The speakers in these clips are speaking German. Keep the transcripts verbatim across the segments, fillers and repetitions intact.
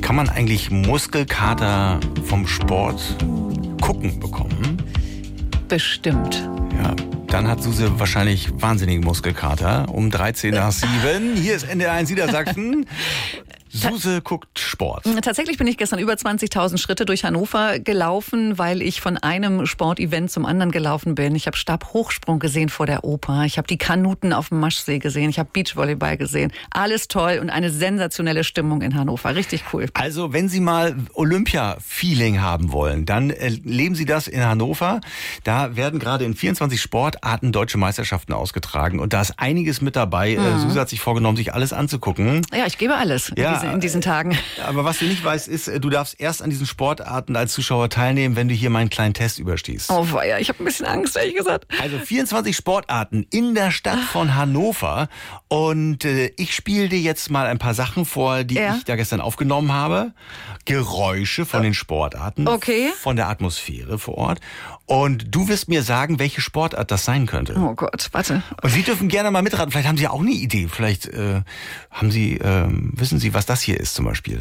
Kann man eigentlich Muskelkater vom Sport gucken bekommen? Bestimmt. Ja, dann hat Suse wahrscheinlich wahnsinnigen Muskelkater. Um dreizehn nach sieben. Hier ist N D R eins Niedersachsen. Suse guckt Sport. Tatsächlich bin ich gestern über zwanzigtausend Schritte durch Hannover gelaufen, weil ich von einem Sportevent zum anderen gelaufen bin. Ich habe Stabhochsprung gesehen vor der Oper. Ich habe die Kanuten auf dem Maschsee gesehen. Ich habe Beachvolleyball gesehen. Alles toll und eine sensationelle Stimmung in Hannover. Richtig cool. Also, wenn Sie mal Olympia-Feeling haben wollen, dann erleben Sie das in Hannover. Da werden gerade in vierundzwanzig Sportarten deutsche Meisterschaften ausgetragen. Und da ist einiges mit dabei. Mhm. Suse hat sich vorgenommen, sich alles anzugucken. Ja, ich gebe alles. Ja. In diesen Tagen. Aber was du nicht weißt, ist, du darfst erst an diesen Sportarten als Zuschauer teilnehmen, wenn du hier meinen kleinen Test überstehst. Oh weia, ich habe ein bisschen Angst, ehrlich gesagt. Also vierundzwanzig Sportarten in der Stadt von Hannover. Und äh, ich spiele dir jetzt mal ein paar Sachen vor, die ja. ich da gestern aufgenommen habe. Geräusche von den Sportarten. Okay. Von der Atmosphäre vor Ort. Und du wirst mir sagen, welche Sportart das sein könnte. Oh Gott, warte. Und Sie dürfen gerne mal mitraten. Vielleicht haben Sie auch eine Idee. Vielleicht äh, haben Sie, äh, wissen Sie, was das hier ist zum Beispiel?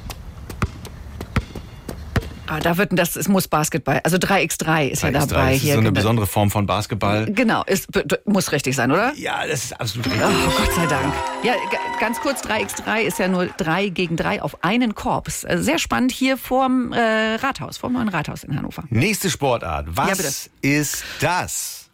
Ah, da wird das, es muss Basketball, also drei gegen drei ist ja dabei. Das ist hier. so eine besondere Form von Basketball. Genau, ist, muss richtig sein, oder? Ja, das ist absolut richtig. Oh, Gott sei Dank. Ja, g- ganz kurz, drei gegen drei ist ja nur drei gegen drei auf einen Korb. Ist also sehr spannend hier vorm äh, Rathaus, vorm neuen Rathaus in Hannover. Nächste Sportart. Was Ja, bitte. ist das?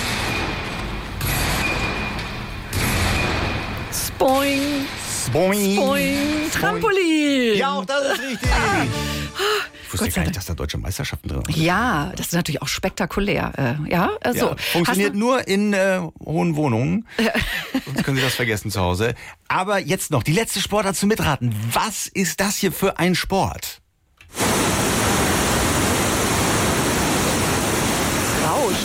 Spoing, Boing. Spoing, Trampolin. Ja, auch das ist richtig. Ich wusste Gott sei gar nicht, Dank. dass da deutsche Meisterschaften drin sind. Ja, das ist natürlich auch spektakulär. Äh, ja, also Ja, funktioniert hast du- nur in äh, hohen Wohnungen. Sonst können Sie das vergessen zu Hause. Aber jetzt noch die letzte Sportart zum Mitraten. Was ist das hier für ein Sport? Es rauscht.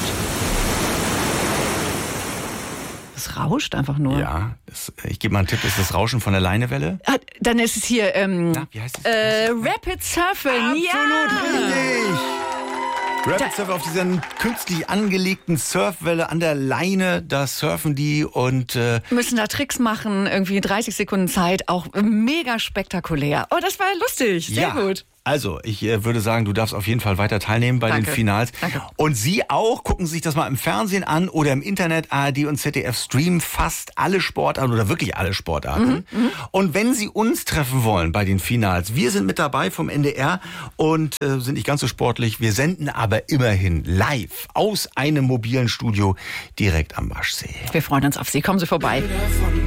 Es rauscht einfach nur. Ja, das, ich gebe mal einen Tipp. Ist das Rauschen von der Leinewelle? Ah, dann ist es hier ähm, Na, wie heißt es? äh, Rapid Surfen. Absolut Ja. richtig. Rapid Surfer auf dieser künstlich angelegten Surfwelle an der Leine, da surfen die und äh, Müssen da Tricks machen, irgendwie dreißig Sekunden Zeit, auch mega spektakulär. Oh, das war lustig, sehr ja. gut. Also, ich äh, würde sagen, du darfst auf jeden Fall weiter teilnehmen bei Danke. den Finals. Danke. Und Sie auch, gucken Sie sich das mal im Fernsehen an oder im Internet. A R D und Z D F streamen fast alle Sportarten oder wirklich alle Sportarten. Mhm, und wenn Sie uns treffen wollen bei den Finals, wir sind mit dabei vom N D R und äh, sind nicht ganz so sportlich. Wir senden aber immerhin live aus einem mobilen Studio direkt am Maschsee. Wir freuen uns auf Sie. Kommen Sie vorbei.